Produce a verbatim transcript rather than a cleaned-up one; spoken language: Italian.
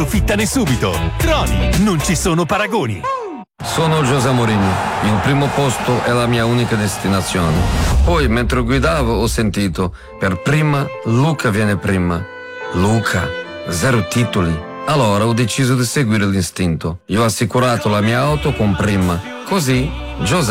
Fittane subito. Troni, non ci sono paragoni. Sono José Mourinho, il primo posto è la mia unica destinazione. Poi mentre guidavo ho sentito, per prima Luca viene prima. Luca, zero titoli. Allora ho deciso di seguire l'istinto. Io ho assicurato la mia auto con prima. Così José